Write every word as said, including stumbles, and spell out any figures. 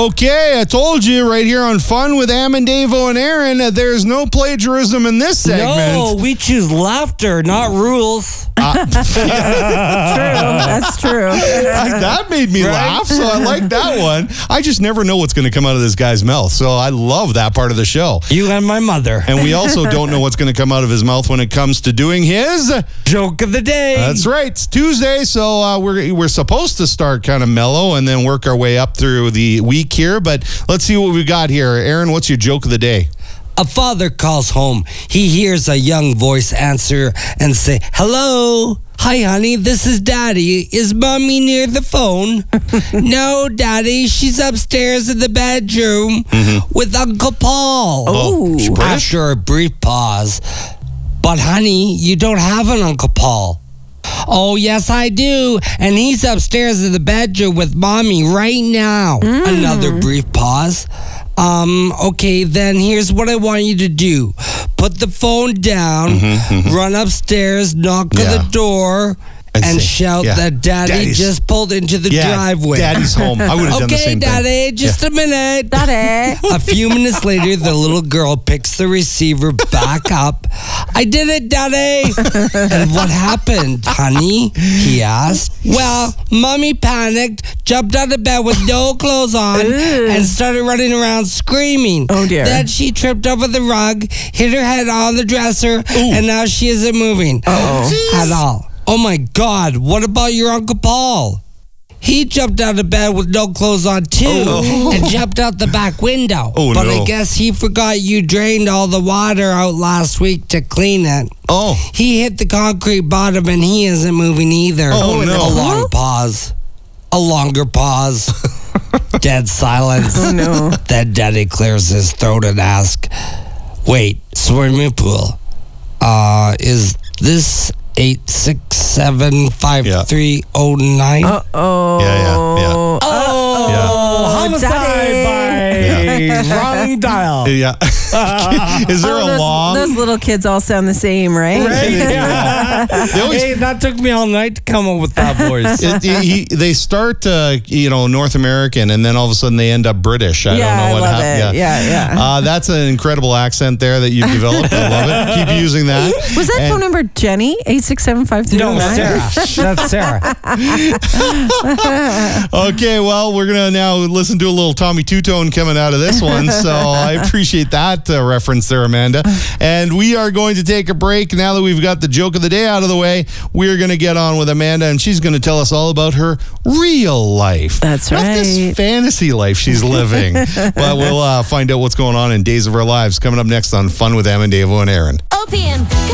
Okay, I told you right here on Fun with Am and Davo and Aaron, uh, there's no plagiarism in this segment. No, we choose laughter, not rules. Uh, True. That's true. that made me Right? laugh, so I like that one. I just never know what's going to come out of this guy's mouth, so I love that part of the show. You and my mother. And we also don't know what's going to come out of his mouth when it comes to doing his joke of the day. That's right. It's Tuesday, so uh, we're we're supposed to start kind of mellow and then work our way up through the week here. But let's see what we got here. Aaron, what's your joke of the day? A father calls home. He hears a young voice answer and say, "Hello. Hi, honey. This is Daddy. Is Mommy near the phone?" "No, Daddy. She's upstairs in the bedroom mm-hmm. with Uncle Paul." Oh, British? After a brief pause, "But, honey, you don't have an Uncle Paul." "Oh, yes, I do. And he's upstairs in the bedroom with Mommy right now." Mm. Another brief pause. Um, okay, then here's what I want you to do. Put the phone down, mm-hmm, mm-hmm. run upstairs, knock yeah. on the door, and, and say, shout yeah. that Daddy Daddy's, just pulled into the yeah, driveway. Daddy's home. I would have done the same thing. Okay, Daddy, thing. just yeah. a minute. Daddy. A few minutes later, the little girl picks the receiver back up. "I did it, Daddy." "And what happened, honey?" he asked. "Well, Mommy panicked, jumped out of bed with no clothes on, Ew. and started running around screaming. Oh, dear. Then she tripped over the rug, hit her head on the dresser, Ooh. and now she isn't moving Uh-oh. at all." "Oh, my God, what about your Uncle Paul?" "He jumped out of bed with no clothes on, too, oh, no. and jumped out the back window. Oh, but no. I guess he forgot you drained all the water out last week to clean it. Oh. He hit the concrete bottom, and he isn't moving either." Oh, no. A long pause. A longer pause. Dead silence. Oh, no. Then Daddy clears his throat and asks, "Wait, swimming pool. Uh, is this eight six seven five three oh nine?" Uh-oh. Yeah, yeah, yeah. Oh, yeah. Homicide by wrong dial. Yeah. Is there oh, a those, long? Those little kids all sound the same, right? Right? Yeah. They always, hey, that took me all night to come up with that voice. it, it, he, they start, uh, you know, North American, and then all of a sudden they end up British. I yeah, don't know what I love happened. it. Yeah, yeah. yeah. Uh, that's an incredible accent there that you've developed. I love it. Keep using that. Was that and, phone number Jenny? eight six seven five three oh nine? No, Sarah. That's Sarah. Okay, well, we're going to now listen to a little Tommy Two-Tone coming out of this one, so I appreciate that uh, reference there, Amanda. And we are going to take a break. Now that we've got the joke of the day out of the way, we're going to get on with Amanda, and she's going to tell us all about her real life. That's Not right. this fantasy life she's living. But we'll uh, find out what's going on in Days of Our Lives coming up next on Fun with Am and Davo and Aaron. O P M.